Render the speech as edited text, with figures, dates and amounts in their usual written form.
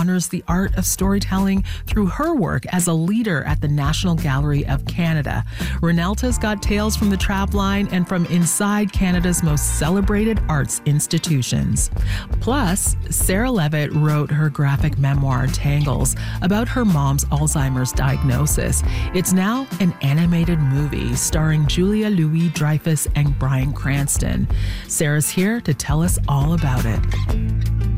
honors the art of storytelling through her work as a leader at the National Gallery of Canada. Renelta's got tales from the trapline and from inside Canada's most celebrated arts institutions. Plus, Sarah Levitt wrote her graphic memoir, Tangles, about her mom's Alzheimer's diagnosis. It's now an animated movie starring Julia Louis-Dreyfus and Bryan Cranston. Sarah's here to tell us all about it.